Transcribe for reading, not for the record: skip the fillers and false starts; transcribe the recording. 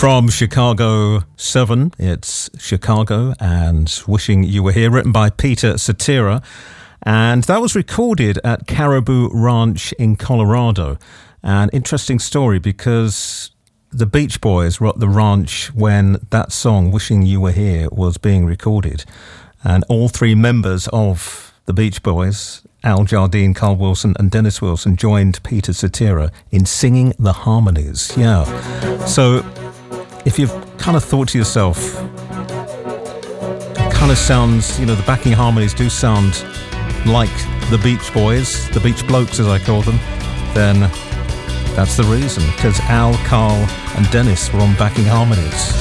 From Chicago 7, it's Chicago and Wishing You Were Here, written by Peter Cetera. And that was recorded at Caribou Ranch in Colorado. An interesting story because the Beach Boys were at the ranch when that song, Wishing You Were Here, was being recorded. And all three members of the Beach Boys, Al Jardine, Carl Wilson and Dennis Wilson, joined Peter Cetera in singing the harmonies. Yeah. So if you've kind of thought to yourself, it kind of sounds, you know, the backing harmonies do sound like the Beach Boys, the Beach Blokes as I call them, then that's the reason, because Al, Carl and Dennis were on backing harmonies.